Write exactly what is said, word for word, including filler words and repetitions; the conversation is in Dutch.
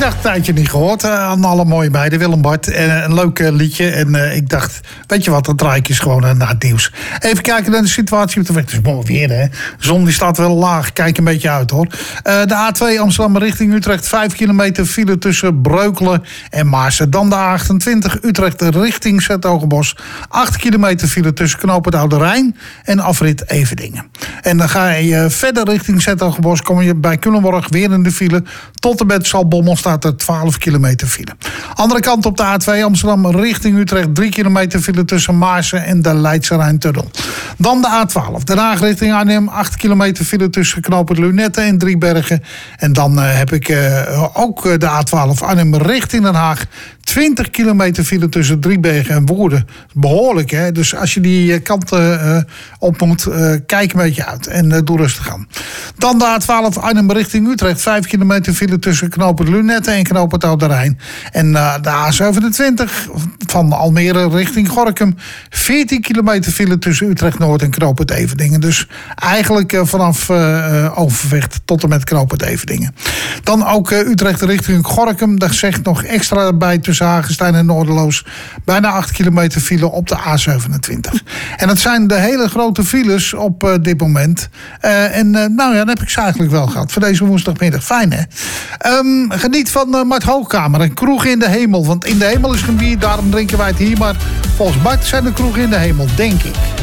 dacht een tijdje niet gehoord. Uh, aan alle mooie meiden, Willem Bart. En een leuk uh, liedje. En uh, ik dacht, weet je wat, dat draai ik eens gewoon uh, naar het nieuws. Even kijken naar de situatie op de weg. Het is mooi weer, hè. De zon die staat wel laag. Kijk een beetje uit, hoor. Uh, de A twee Amsterdam richting Utrecht. vijf kilometer file tussen Breukelen en Maarsen. Dan de A achtentwintig Utrecht richting 's-Hertogenbosch. acht kilometer file tussen Knoop het Oude Rijn en afrit Everdingen. En dan ga je verder richting 's-Hertogenbosch. Kom je bij Culemborg weer in de file. Tot en met Zaltbommel staat er twaalf kilometer file. Andere kant op de A twee Amsterdam richting Utrecht. drie kilometer file tussen Maarsen en de Leidse Rijntunnel. Dan de A twaalf. Den Haag richting Arnhem. acht kilometer file tussen Knoop het Lunette en Driebergen. En dan uh, heb ik uh, ook de A twaalf Arnhem richting Den Haag. twintig kilometer file tussen Driebergen en Woerden. Behoorlijk, hè? Dus als je die kant uh, op moet, uh, kijk een beetje uit. En uh, doe rustig aan. Dan de A twaalf Arnhem richting Utrecht. vijf kilometer file tussen Knoop het Lunette en Knoop het Oude Rijn. En uh, de A zevenentwintig van Almere richting Gorinchem. veertien kilometer file tussen Utrecht Noord en Knoop het Everdingen. Dus eigenlijk uh, vanaf uh, Overvecht tot en met Knoop het Everdingen. Dan ook uh, Utrecht richting Gorinchem. Daar zegt nog extra bij tussen Hagestein en Noorderloos. Bijna acht kilometer file op de A zevenentwintig. En dat zijn de hele grote files op uh, dit moment. Uh, en uh, nou ja, dan heb ik ze eigenlijk wel gehad. Voor deze woensdagmiddag. Fijn, hè? Um, geniet van uh, Mart Hoogkamer. Een kroeg in de hemel. Want in de hemel is geen bier. Daarom drinken wij het hier. Maar volgens Mart zijn de kroegen in de hemel, denk ik.